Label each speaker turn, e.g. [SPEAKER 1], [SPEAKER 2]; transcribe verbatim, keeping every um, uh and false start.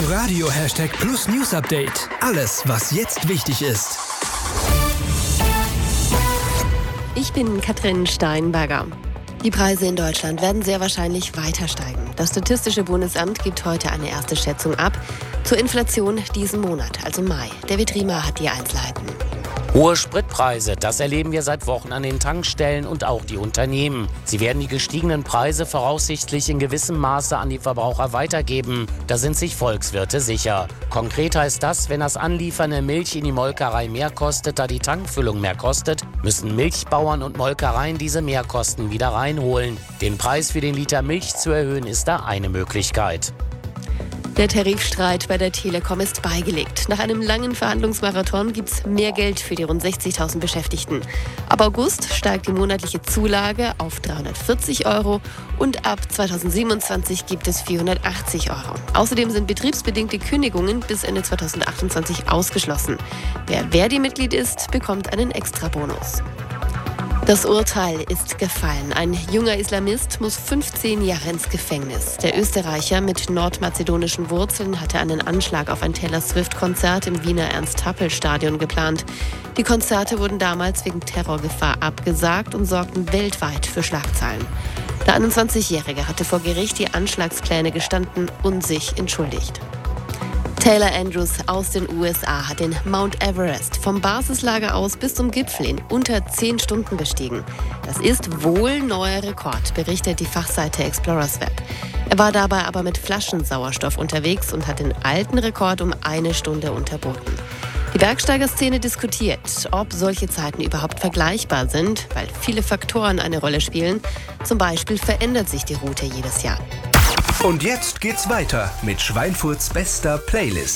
[SPEAKER 1] Inforadio Hashtag Plus News Update. Alles, was jetzt wichtig ist.
[SPEAKER 2] Ich bin Katrin Steinberger. Die Preise in Deutschland werden sehr wahrscheinlich weiter steigen. Das Statistische Bundesamt gibt heute eine erste Schätzung ab zur Inflation diesen Monat, also Mai. David Riemer hat die Einzelheiten.
[SPEAKER 3] Hohe Spritpreise, das erleben wir seit Wochen an den Tankstellen und auch die Unternehmen. Sie werden die gestiegenen Preise voraussichtlich in gewissem Maße an die Verbraucher weitergeben. Da sind sich Volkswirte sicher. Konkret heißt das, wenn das Anliefern der Milch in die Molkerei mehr kostet, da die Tankfüllung mehr kostet, müssen Milchbauern und Molkereien diese Mehrkosten wieder reinholen. Den Preis für den Liter Milch zu erhöhen, ist da eine Möglichkeit.
[SPEAKER 2] Der Tarifstreit bei der Telekom ist beigelegt. Nach einem langen Verhandlungsmarathon gibt es mehr Geld für die rund sechzigtausend Beschäftigten. Ab August steigt die monatliche Zulage auf dreihundertvierzig Euro und ab zweitausendsiebenundzwanzig gibt es vierhundertachtzig Euro. Außerdem sind betriebsbedingte Kündigungen bis Ende zweitausendachtundzwanzig ausgeschlossen. Wer Verdi-Mitglied ist, bekommt einen Extrabonus. Das Urteil ist gefallen. Ein junger Islamist muss fünfzehn Jahre ins Gefängnis. Der Österreicher mit nordmazedonischen Wurzeln hatte einen Anschlag auf ein Taylor Swift-Konzert im Wiener Ernst-Happel-Stadion geplant. Die Konzerte wurden damals wegen Terrorgefahr abgesagt und sorgten weltweit für Schlagzeilen. Der einundzwanzigjährige hatte vor Gericht die Anschlagspläne gestanden und sich entschuldigt. Taylor Andrews aus den U S A hat den Mount Everest vom Basislager aus bis zum Gipfel in unter zehn Stunden bestiegen. Das ist wohl neuer Rekord, berichtet die Fachseite Explorers Web. Er war dabei aber mit Flaschensauerstoff unterwegs und hat den alten Rekord um eine Stunde unterboten. Die Bergsteigerszene diskutiert, ob solche Zeiten überhaupt vergleichbar sind, weil viele Faktoren eine Rolle spielen. Zum Beispiel verändert sich die Route jedes Jahr.
[SPEAKER 1] Und jetzt geht's weiter mit Schweinfurts bester Playlist.